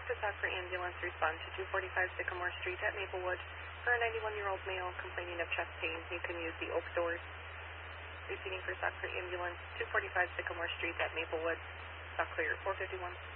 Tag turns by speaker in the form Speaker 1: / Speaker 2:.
Speaker 1: to Saukri Ambulance. Respond to 245 Sycamore Street at Maplewood. For a 91-year-old male complaining of chest pain, you can use the oak doors. Receiving for Saukri Ambulance, 245 Sycamore Street at Maplewood. Stock clear, 451.